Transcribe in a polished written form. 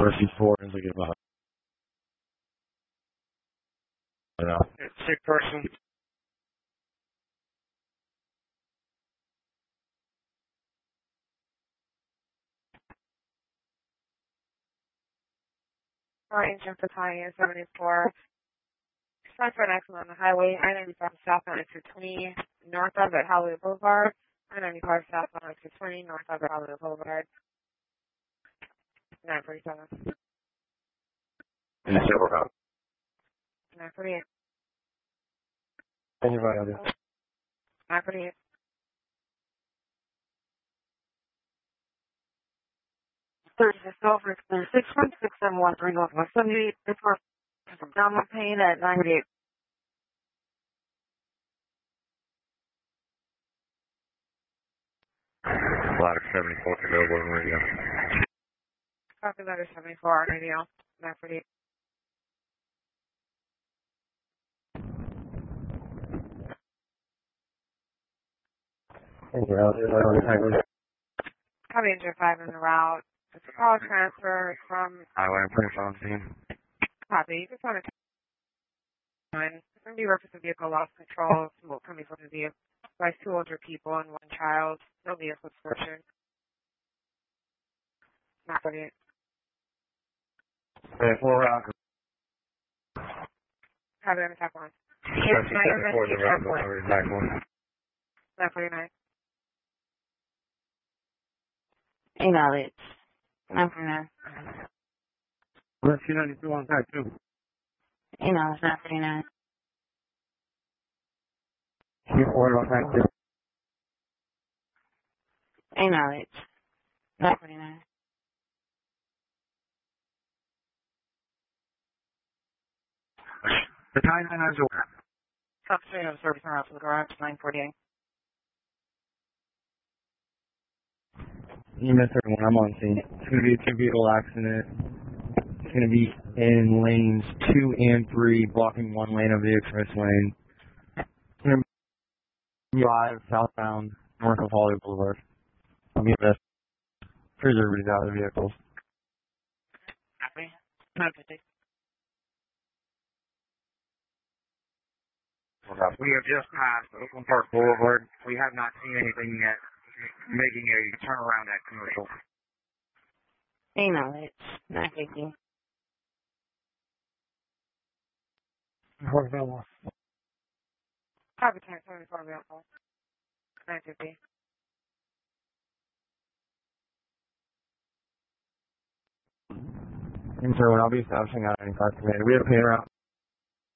Mercy 4 is looking about. Sick person. Engine for Tanya 74. Sign for an accident on the highway. I-95 south on exit 20 north of at Hollywood Boulevard. I-95 south on exit 20 north of at Hollywood Boulevard. 947. In the silver route. 948. Anybody out there? 948. Over 61671 Northwest 78. This was from Donald Payne at 948. Ladder 74 to go over radio. Copy letter 74 on radio. 948. Anybody out there on the highway? Copy engine 5 in the route. It's a call transfer from Highway, I'm putting phone scene. copy. You just want to line. It's going to be reference to vehicle loss control. Smoke coming from the vehicle by 2 older people and 1 child. No vehicle description. 948. Okay, 4 route. Copy on the top one. Yes, 949. 949. Acknowledge. 949. Let's see 92 on side 2. Acknowledge. 949. Keep order on side 2. Acknowledge. 949. The 999's over. Top 3 of service around to the garage. 948. EMS 31, I'm on scene. It's going to be a 2-vehicle accident. It's going to be in lanes 2 and 3, blocking 1 lane of the express lane. It's going to be live southbound north of Hollywood Boulevard. I'm going to freeze everybody's out of the vehicles. Copy. 950. We have just passed Oakland Park Boulevard. We have not seen anything yet making a turnaround at commercial. Acknowledge. 950. Copy 1074 vehicle. 950. And so I'll be establishing out 95 command. We have a pay route.